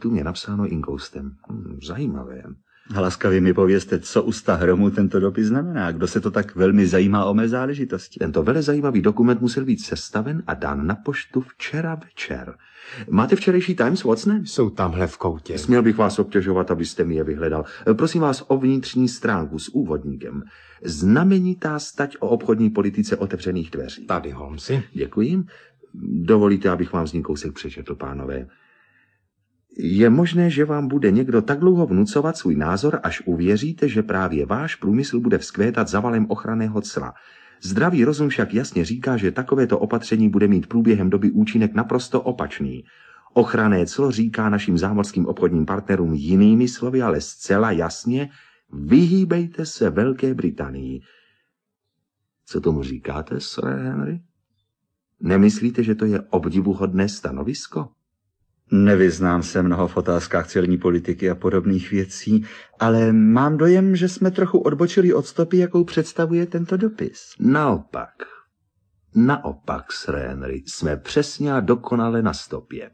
faktům je napsáno inkoustem. Zajímavé. Laskavě mi povězte, co u 100 hromů tento dopis znamená. Kdo se to tak velmi zajímá o mé záležitosti? Tento velezajímavý dokument musel být sestaven a dán na poštu včera večer. Máte včerejší Times, Watsone? Jsou tamhle v koutě. Směl bych vás obtěžovat, abyste mi je vyhledal. Prosím vás o vnitřní stránku s úvodníkem. Znamenitá stať o obchodní politice otevřených dveří. Tady, Holmesi. Děkuji. Dovolíte, abych vám z ní kousek přečetl, pánové. Je možné, že vám bude někdo tak dlouho vnucovat svůj názor, až uvěříte, že právě váš průmysl bude vzkvétat za valem ochranného cla. Zdravý rozum však jasně říká, že takovéto opatření bude mít průběhem doby účinek naprosto opačný. Ochranné clo říká našim zámořským obchodním partnerům jinými slovy, ale zcela jasně, vyhýbejte se Velké Británii. Co tomu říkáte, Sir Henry? Nemyslíte, že to je obdivuhodné stanovisko? Nevyznám se mnoho v otázkách celní politiky a podobných věcí, ale mám dojem, že jsme trochu odbočili od stopy, jakou představuje tento dopis. Naopak, Sir Henry, jsme přesně a dokonale na stopě.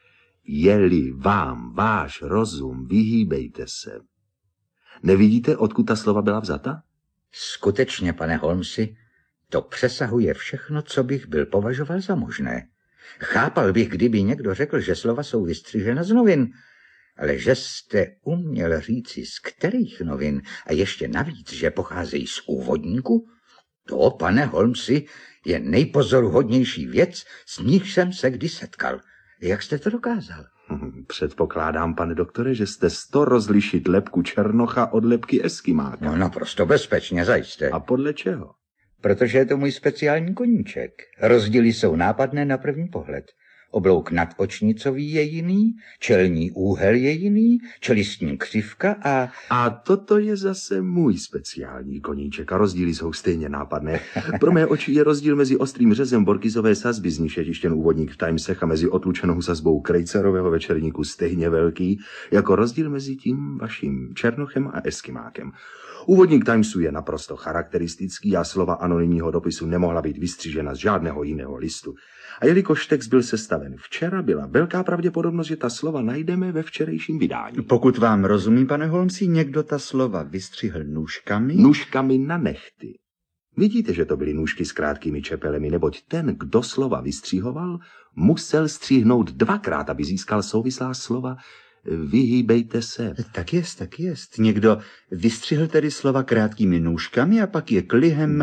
Je-li vám váš rozum, vyhýbejte se. Nevidíte, odkud ta slova byla vzata? Skutečně, pane Holmesi, to přesahuje všechno, co bych byl považoval za možné. Chápal bych, kdyby někdo řekl, že slova jsou vystřižena z novin, ale že jste uměl říci, z kterých novin a ještě navíc, že pocházejí z úvodníku, to, pane Holmesi, je nejpozoruhodnější věc, s níž jsem se kdy setkal. Jak jste to dokázal? Předpokládám, pane doktore, že jste 100 rozlišit lebku černocha od lebky eskimáka. No naprosto bezpečně, zajisté. A podle čeho? Protože je to můj speciální koníček. Rozdíly jsou nápadné na první pohled. Oblouk nadočnicový je jiný, čelní úhel je jiný, čelistní křivka a... A toto je zase můj speciální koníček a rozdíly jsou stejně nápadné. Pro mé oči je rozdíl mezi ostrým řezem borkizové sazby, z níž je tištěn úvodník v Timesech, a mezi otlučenou sazbou krejcerového večerníku stejně velký, jako rozdíl mezi tím vaším černochem a eskimákem. Úvodník Timesu je naprosto charakteristický a slova anonymního dopisu nemohla být vystřižena z žádného jiného listu. A jelikož text byl sestaven včera, byla velká pravděpodobnost, že ta slova najdeme ve včerejším vydání. Pokud vám rozumím, pane Holmesi, někdo ta slova vystřihl nůžkami? Nůžkami na nehty. Vidíte, že to byly nůžky s krátkými čepelemi, neboť ten, kdo slova vystřihoval, musel stříhnout 2krát, aby získal souvislá slova. Vyhýbejte se. Tak jest. Někdo vystřihl tedy slova krátkými nůžkami a pak je klihem...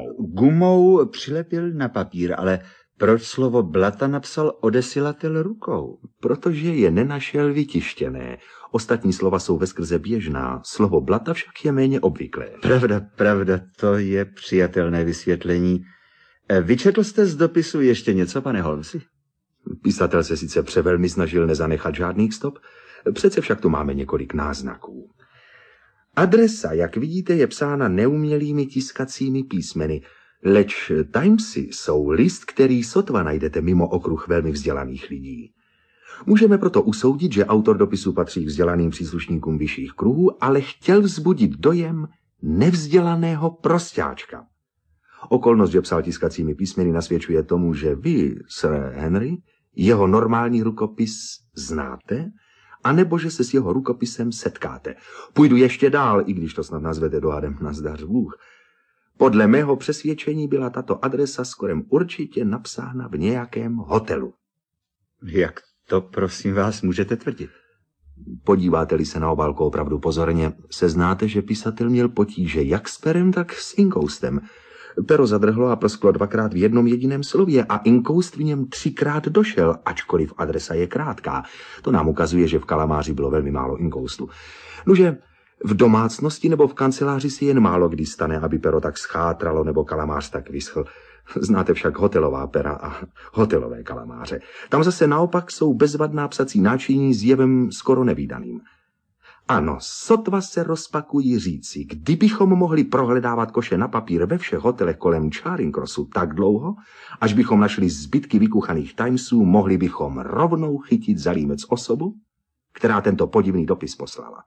Gumou přilepil na papír, ale proč slovo blata napsal odesilatel rukou? Protože je nenašel vytištěné. Ostatní slova jsou veskrze běžná, slovo blata však je méně obvyklé. Pravda, to je přijatelné vysvětlení. Vyčetl jste z dopisu ještě něco, pane Holmesi? Písatel se sice převelmi snažil nezanechat žádných stop, přece však tu máme několik náznaků. Adresa, jak vidíte, je psána neumělými tiskacími písmeny, leč Timesy jsou list, který sotva najdete mimo okruh velmi vzdělaných lidí. Můžeme proto usoudit, že autor dopisu patří vzdělaným příslušníkům vyšších kruhů, ale chtěl vzbudit dojem nevzdělaného prostáčka. Okolnost, že psal tiskacími písmeny, nasvědčuje tomu, že vy, Sir Henry, jeho normální rukopis znáte, anebo že se s jeho rukopisem setkáte. Půjdu ještě dál, i když to snad nazvete dohadem na zdař Bůh. Podle mého přesvědčení byla tato adresa skorem určitě napsána v nějakém hotelu. Jak to, prosím vás, můžete tvrdit? Podíváte-li se na obálku opravdu pozorně, seznáte, že pisatel měl potíže jak s perem, tak s inkoustem. Pero zadrhlo a prsklo 2krát v jednom jediném slově a inkoust v něm 3krát došel, ačkoliv adresa je krátká. To nám ukazuje, že v Kalamáři bylo velmi málo inkoustu. Nože, v domácnosti nebo v kanceláři si jen málo kdy stane, aby pero tak schátralo nebo kalamář tak vyschl. Znáte však hotelová pera a hotelové kalamáře. Tam zase naopak jsou bezvadná psací náčiní s jevem skoro nevídaným. Ano, sotva se rozpakují říci, kdybychom mohli prohledávat koše na papír ve všech hotelech kolem Charing Crossu tak dlouho, až bychom našli zbytky vykuchaných Timesů, mohli bychom rovnou chytit za límec osobu, která tento podivný dopis poslala.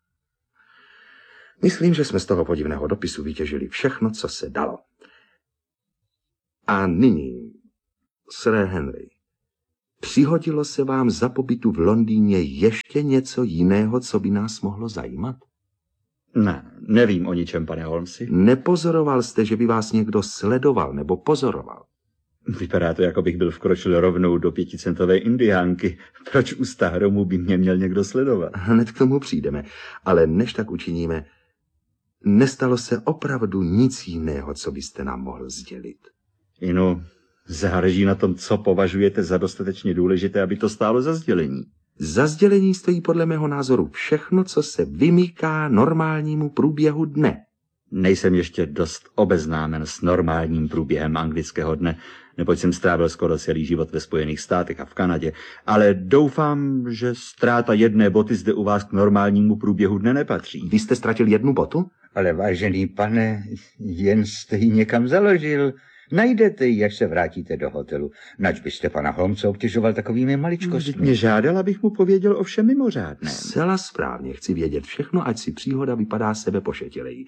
Myslím, že jsme z toho podivného dopisu vytěžili všechno, co se dalo. A nyní, Sir Henry, Přihodilo se vám za pobytu v Londýně ještě něco jiného, co by nás mohlo zajímat? Ne, nevím o ničem, pane Holmesi. Nepozoroval jste, že by vás někdo sledoval nebo pozoroval? Vypadá to, jako bych byl vkročil rovnou do 5centové indiánky. Proč u Stáhromu by mě měl někdo sledovat? Hned k tomu přijdeme, ale než tak učiníme, nestalo se opravdu nic jiného, co byste nám mohl sdělit. Inu, záleží na tom, co považujete za dostatečně důležité, aby to stálo za sdělení. Za sdělení stojí podle mého názoru všechno, co se vymyká normálnímu průběhu dne. Nejsem ještě dost obeznámen s normálním průběhem anglického dne, neboť jsem strávil skoro celý život ve Spojených státech a v Kanadě, ale doufám, že ztráta jedné boty zde u vás k normálnímu průběhu dne nepatří. Vy jste ztratil jednu botu? Ale vážený pane, jen jste ji někam založil. Najdete ji, až se vrátíte do hotelu. Nač byste pana Holmese obtěžoval takovými maličkostmi? Mě žádal, abych mu pověděl o všem mimořádném. Zcela správně, chci vědět všechno, ať si příhoda vypadá sebe pošetilej.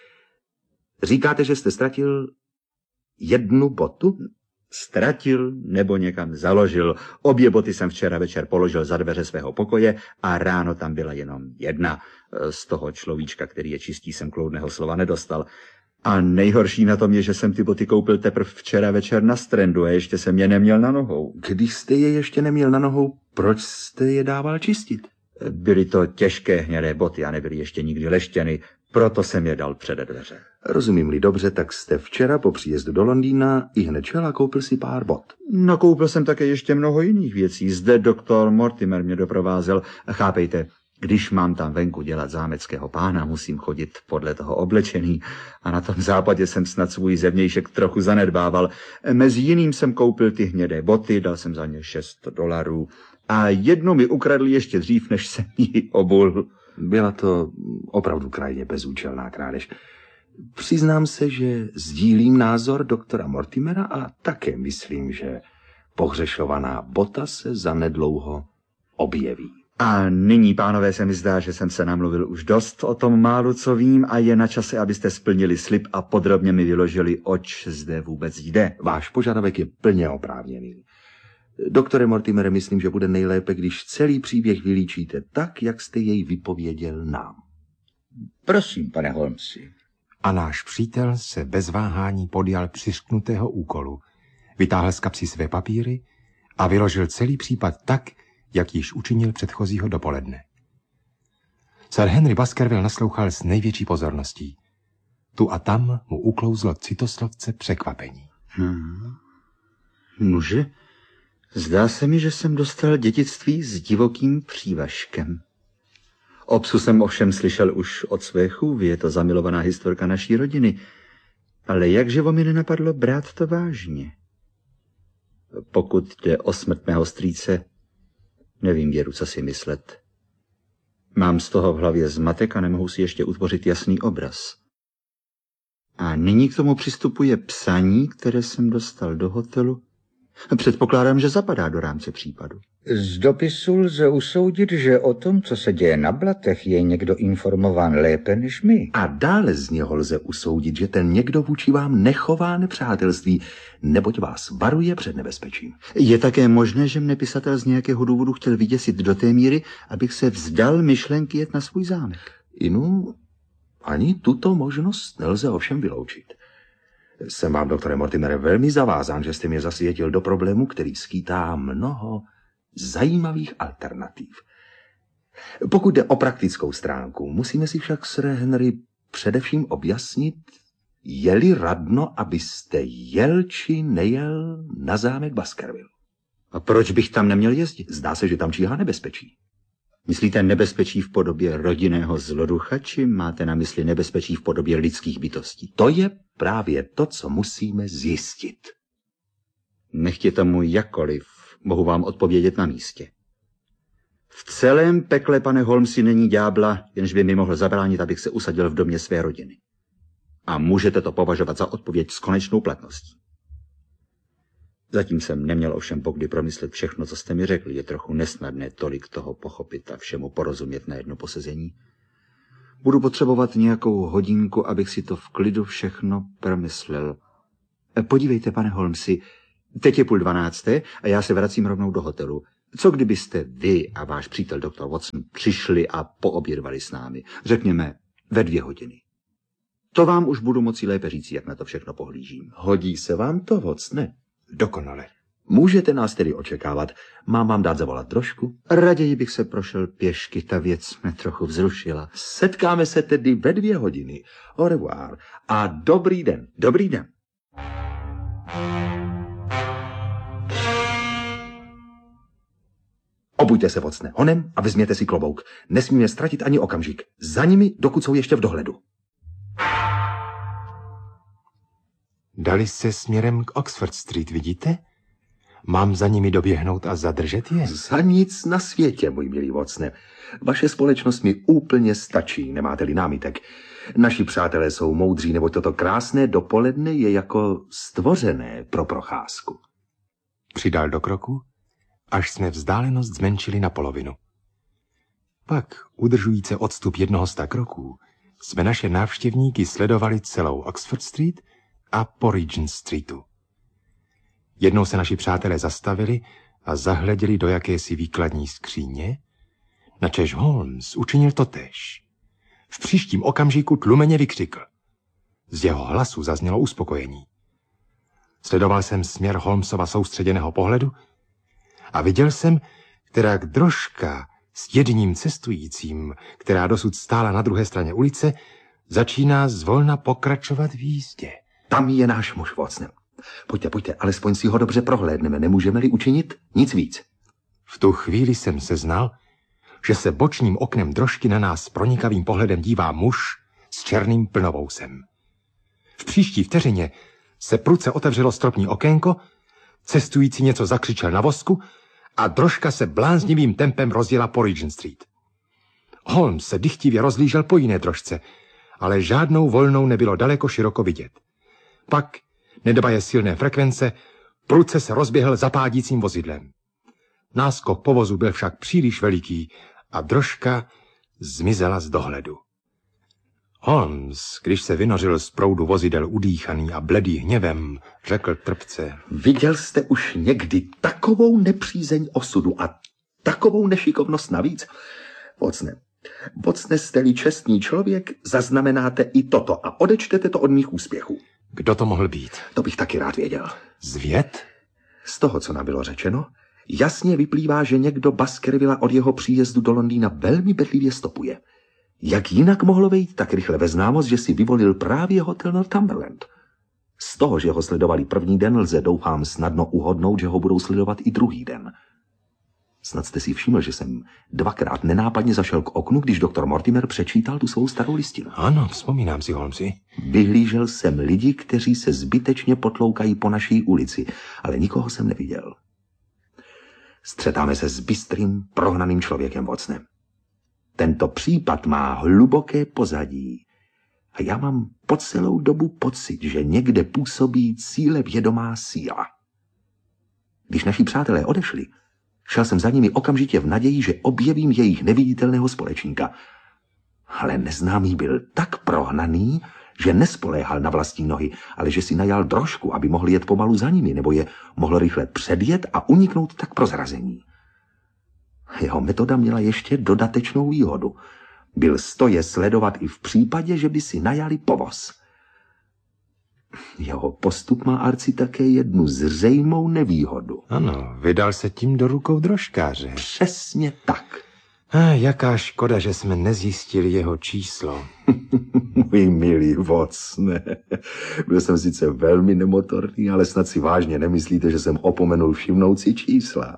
Říkáte, že jste ztratil jednu botu? Ztratil nebo někam založil. Obě boty jsem včera večer položil za dveře svého pokoje a ráno tam byla jenom jedna. Z toho človíčka, který je čistý, jsem kloudného slova nedostal. A nejhorší na tom je, že jsem ty boty koupil teprve včera večer na Strandu a ještě jsem je neměl na nohou. Když jste je ještě neměl na nohou, proč jste je dával čistit? Byly to těžké hnědé boty a nebyly ještě nikdy leštěny, proto jsem je dal před dveře. Rozumím-li dobře, tak jste včera po příjezdu do Londýna i hned šel a koupil si pár bot. No, koupil jsem také ještě mnoho jiných věcí. Zde doktor Mortimer mě doprovázel. Chápejte, když mám tam venku dělat zámeckého pána, musím chodit podle toho oblečený a na tom západě jsem snad svůj zevnějšek trochu zanedbával. Mezi jiným jsem koupil ty hnědé boty, dal jsem za ně $6 a jednu mi ukradl ještě dřív, než jsem ji obul. Byla to opravdu krajně bezúčelná krádež. Přiznám se, že sdílím názor doktora Mortimera a také myslím, že pohřešovaná bota se zanedlouho objeví. A nyní, pánové, se mi zdá, že jsem se namluvil už dost o tom málu, co vím, a je na čase, abyste splnili slib a podrobně mi vyložili, oč zde vůbec jde. Váš požadavek je plně oprávněný. Doktore Mortimere, myslím, že bude nejlépe, když celý příběh vylíčíte tak, jak jste jej vypověděl nám. Prosím, pane Holmesi. A náš přítel se bez váhání podjal přiřknutého úkolu. Vytáhl z kapsy své papíry a vyložil celý případ tak, jak již učinil předchozího dopoledne. Sir Henry Baskerville naslouchal s největší pozorností. Tu a tam mu uklouzlo citoslovce překvapení. Nuže, zdá se mi, že jsem dostal dědictví s divokým přívažkem. O psu jsem ovšem slyšel už od své chůvy, je to zamilovaná historka naší rodiny. Ale jakže mi nenapadlo brát to vážně? Pokud jde o smrt mého strýce, nevím, Věru, co si myslet. Mám z toho v hlavě zmatek a nemohu si ještě utvořit jasný obraz. A nyní k tomu přistupuje psaní, které jsem dostal do hotelu. Předpokládám, že zapadá do rámce případu. Z dopisu lze usoudit, že o tom, co se děje na Blatech, je někdo informován lépe než my. A dále z něho lze usoudit, že ten někdo vůči vám nechová nepřátelství, neboť vás varuje před nebezpečím. Je také možné, že mne pisatel z nějakého důvodu chtěl vyděsit do té míry, abych se vzdal myšlenky jet na svůj zámek. Inu, ani tuto možnost nelze ovšem vyloučit. Jsem vám, doktore Mortimere, velmi zavázán, že jste mě zasvětil do problému, který skýtá mnoho zajímavých alternativ. Pokud jde o praktickou stránku, musíme si však, Sir Henry, především objasnit, je-li radno, abyste jel či nejel na zámek Baskerville. A proč bych tam neměl jezdit? Zdá se, že tam číhá nebezpečí. Myslíte nebezpečí v podobě rodinného zloducha, či máte na mysli nebezpečí v podobě lidských bytostí? To je právě to, co musíme zjistit. Nechtě tomu jakkoliv, mohu vám odpovědět na místě. V celém pekle, pane Holmesi, není ďábla, jenž by mi mohl zabránit, abych se usadil v domě své rodiny. A můžete to považovat za odpověď s konečnou platností. Zatím jsem neměl ovšem pokdy promyslet všechno, co jste mi řekli. Je trochu nesnadné tolik toho pochopit a všemu porozumět na jedno posezení. Budu potřebovat nějakou hodinku, abych si to v klidu všechno promyslel. Podívejte, pane Holmesi, Teď je 11:30 a já se vracím rovnou do hotelu. Co kdybyste vy a váš přítel doktor Watson přišli a poobědvali s námi? Řekněme ve 2 hodiny. To vám už budu moci lépe říct, jak na to všechno pohlížím. Hodí se vám to, Watsone? Dokonale. Můžete nás tedy očekávat. Mám vám dát zavolat trošku? Raději bych se prošel pěšky, ta věc mě trochu vzrušila. Setkáme se tedy ve 2 hodiny. Au revoir a dobrý den. Dobrý den. Obujte se, Watsone, honem a vezměte si klobouk. Nesmíme ztratit ani okamžik. Za nimi, dokud jsou ještě v dohledu. Dali se směrem k Oxford Street, vidíte? Mám za nimi doběhnout a zadržet je? Za nic na světě, můj milý Watsone. Vaše společnost mi úplně stačí, nemáte-li námitek. Naši přátelé jsou moudří, nebo toto krásné dopoledne je jako stvořené pro procházku. Přidal do kroku, až jsme vzdálenost zmenšili na polovinu. Pak, udržujíce odstup 100 kroků, jsme naše návštěvníky sledovali celou Oxford Street a po Regent Streetu. Jednou se naši přátelé zastavili a zahleděli do jakési výkladní skříně, načež Holmes učinil totéž. V příštím okamžiku tlumeně vykřikl. Z jeho hlasu zaznělo uspokojení. Sledoval jsem směr Holmesova soustředěného pohledu a viděl jsem, která drožka s jedním cestujícím, která dosud stála na druhé straně ulice, začíná zvolna pokračovat v jízdě. Tam je náš muž, Watsone. Pojďte, alespoň si ho dobře prohlédneme. Nemůžeme-li učinit nic víc. V tu chvíli jsem seznal, že se bočním oknem drožky na nás pronikavým pohledem dívá muž s černým plnovousem. V příští vteřině se prudce otevřelo stropní okénko, cestující něco zakřičel na vozku a drožka se bláznivým tempem rozjela po Regent Street. Holmes se dychtivě rozlížel po jiné drožce, ale žádnou volnou nebylo daleko široko vidět. Pak, nedbaje silné frekvence, prudce se rozběhl zapádícím vozidlem. Náskok povozu byl však příliš veliký a drožka zmizela z dohledu. Holmes, když se vynořil z proudu vozidel udýchaný a bledý hněvem, řekl trpce. Viděl jste už někdy takovou nepřízeň osudu a takovou nešikovnost navíc? Watsone, jste-li čestný člověk, zaznamenáte i toto a odečtete to od mých úspěchů. Kdo to mohl být? To bych taky rád věděl. Zvěd? Z toho, co nám bylo řečeno, jasně vyplývá, že někdo Baskervilla od jeho příjezdu do Londýna velmi bedlivě stopuje. Jak jinak mohlo vejít tak rychle ve známost, že si vyvolil právě hotel Northumberland? Z toho, že ho sledovali první den, lze, doufám, snadno uhodnout, že ho budou sledovat i druhý den. Snad jste si všiml, že jsem 2krát nenápadně zašel k oknu, když doktor Mortimer přečítal tu svou starou listinu. Ano, vzpomínám si, Holmesi. Vyhlížel jsem lidi, kteří se zbytečně potloukají po naší ulici, ale nikoho jsem neviděl. Střetáme se s bystrým, prohnaným člověkem, Watsone. Tento případ má hluboké pozadí a já mám po celou dobu pocit, že někde působí cíle vědomá síla. Když naši přátelé odešli, šel jsem za nimi okamžitě v naději, že objevím jejich neviditelného společníka. Ale neznámý byl tak prohnaný, že nespoléhal na vlastní nohy, ale že si najal drožku, aby mohl jet pomalu za nimi, nebo je mohl rychle předjet a uniknout tak prozrazení. Jeho metoda měla ještě dodatečnou výhodu. Byl stoje sledovat i v případě, že by si najali povoz. Jeho postup má Arci také jednu zřejmou nevýhodu. Ano, vydal se tím do rukou drožkáře. Přesně tak. Jaká škoda, že jsme nezjistili jeho číslo. Můj milý Watsone, byl jsem sice velmi nemotorný, ale snad si vážně nemyslíte, že jsem opomenul všimnout si čísla.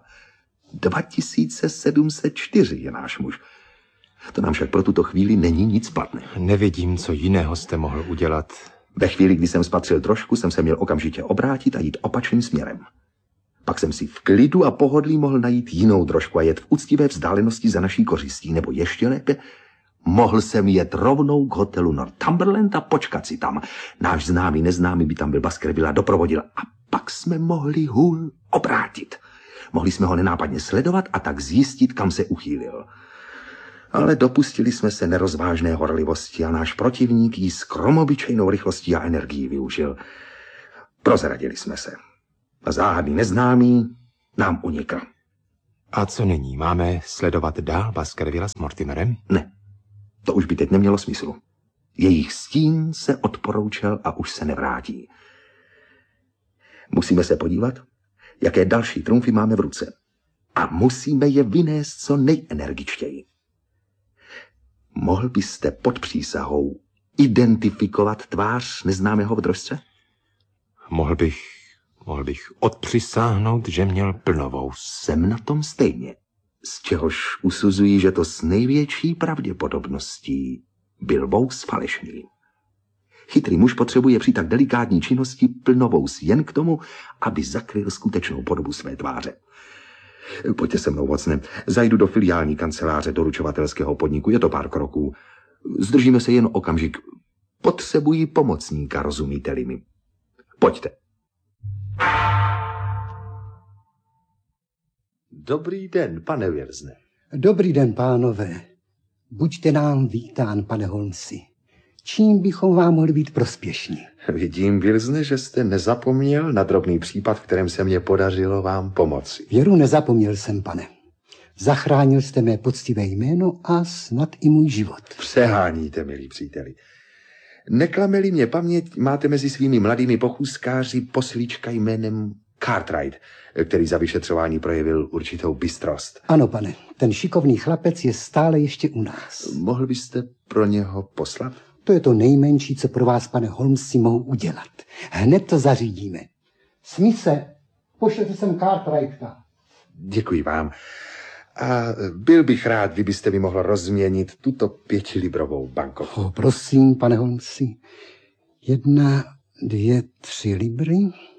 2704 je náš muž. To nám však pro tuto chvíli není nic platného. Nevidím, co jiného jste mohl udělat. Ve chvíli, kdy jsem spatřil trošku, jsem se měl okamžitě obrátit a jít opačným směrem. Pak jsem si v klidu a pohodlí mohl najít jinou drožku a jet v úctivé vzdálenosti za naší kořistí, nebo ještě lépe, mohl jsem jet rovnou k hotelu Northumberland a počkat si tam. Náš známý, neznámý by tam byl Baskervilla doprovodil a pak jsme mohli hůl obrátit. Mohli jsme ho nenápadně sledovat a tak zjistit, kam se uchýlil. Ale dopustili jsme se nerozvážné horlivosti a náš protivník ji s kromobyčejnou rychlostí a energií využil. Prozradili jsme se. A záhadný neznámý nám unikl. A co nyní? Máme sledovat dál Baskervilla s Mortimerem? Ne, to už by teď nemělo smyslu. Jejich stín se odporoučel a už se nevrátí. Musíme se podívat, jaké další trumfy máme v ruce. A musíme je vynést co nejenergičtěji. Mohl byste pod přísahou identifikovat tvář neznámého v drožce? Mohl bych odpřisáhnout, že měl plnovous. Jsem na tom stejně, z čehož usuzuji, že to s největší pravděpodobností byl vous falešný. Chytrý muž potřebuje při tak delikátní činnosti plnovous jen k tomu, aby zakryl skutečnou podobu své tváře. Pojďte se mnou, Watsone. Zajdu do filiální kanceláře doručovatelského podniku, je to pár kroků. Zdržíme se jen okamžik. Potřebuji pomocníka, rozumíte-li mi. Pojďte. Dobrý den, pane Wilsone. Dobrý den, pánové. Buďte nám vítán, pane Holmesi. Čím bychom vám mohli být prospěšní? Vidím, Wilsone, že jste nezapomněl na drobný případ, v kterém se mně podařilo vám pomoci. Věru, nezapomněl jsem, pane. Zachránil jste mé poctivé jméno a snad i můj život. Přeháníte, milí příteli. Neklameli mě paměť, máte mezi svými mladými pochůzkáři poslíčka jménem Cartwright, který za vyšetřování projevil určitou bystrost. Ano, pane, ten šikovný chlapec je stále ještě u nás. Mohl byste pro něho poslat? To je to nejmenší, co pro vás, pane Holmesi, mohu udělat. Hned to zařídíme. Smise, pošlete sem Cartwrighta. Děkuji vám. A byl bych rád, kdybyste mi mohl rozměnit tuto 5librovou bankovku. Prosím, pane Holmesi. 1, 2, 3 libry.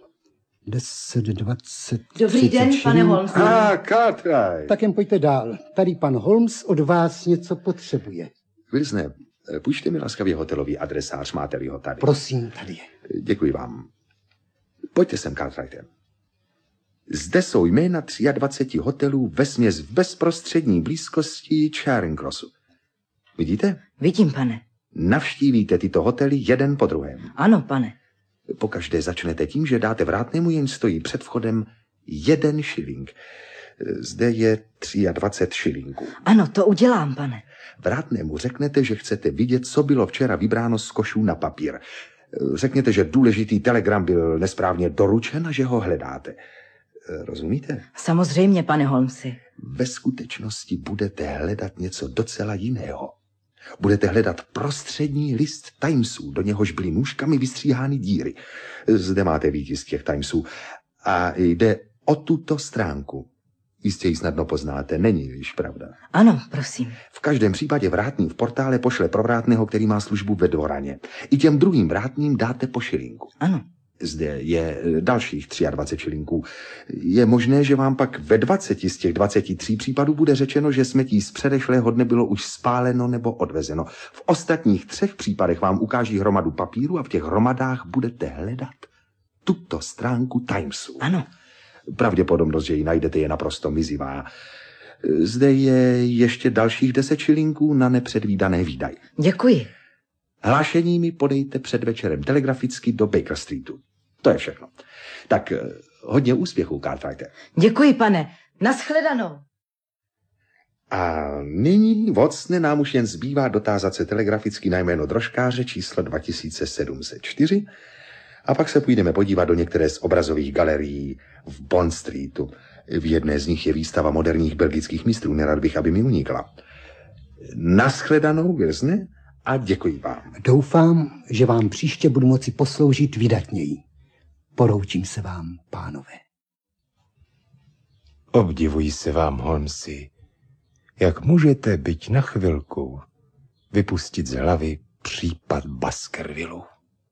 10, 20, Dobrý den, pane Holmesi. Cartwright. Tak jen pojďte dál. Tady pan Holmes od vás něco potřebuje. Wilsone, půjčte mi laskavě hotelový adresář, máte-li ho tady. Prosím, tady je. Děkuji vám. Pojďte sem, Cartwrightem. Zde jsou jména 23 hotelů vesměs v bezprostřední blízkosti Charing Crossu. Vidíte? Vidím, pane. Navštívíte tyto hotely jeden po druhém. Ano, pane. Pokaždé začnete tím, že dáte vrátnému, jen stojí před vchodem 1 šiling. Zde je 23 šilingů. Ano, to udělám, pane. Vrátnému řeknete, že chcete vidět, co bylo včera vybráno z košů na papír. Řekněte, že důležitý telegram byl nesprávně doručen a že ho hledáte. Rozumíte? Samozřejmě, pane Holmesi. Ve skutečnosti budete hledat něco docela jiného. Budete hledat prostřední list Timesů, do něhož byly nůžkami vystříhány díry. Zde máte výtisk těch Timesů. A jde o tuto stránku. Jistě ji snadno poznáte, není-liž pravda? Ano, prosím. V každém případě vrátný v portále pošle pro vrátného, který má službu ve dvoraně. I těm druhým vrátným dáte po šilinku. Ano. Zde je dalších 23 šilinků. Je možné, že vám pak ve 20 z těch 23 případů bude řečeno, že smetí z předešlého dne bylo už spáleno nebo odvezeno. V ostatních 3 případech vám ukáží hromadu papíru a v těch hromadách budete hledat tuto stránku Timesu. Ano. Pravděpodobnost, že ji najdete, je naprosto mizivá. Zde je ještě dalších 10 šilinků na nepředvídané výdaje. Děkuji. Hlášení mi podejte před večerem telegraficky do Baker Streetu. To je všechno. Tak hodně úspěchů, Cartwrighte. Děkuji, pane. Nashledanou. A nyní, Watsone, nám už jen zbývá dotázat se telegraficky na jméno drožkáře číslo 2704 a pak se půjdeme podívat do některé z obrazových galerií v Bond Streetu. V jedné z nich je výstava moderních belgických mistrů, nerad bych, aby mi unikla. Nashledanou, Wilsone, a děkuji vám. Doufám, že vám příště budu moci posloužit vydatněji. Poroučím se vám, pánové. Obdivuji se vám, Holmesi, jak můžete byť na chvilku vypustit z hlavy případ Baskervillu.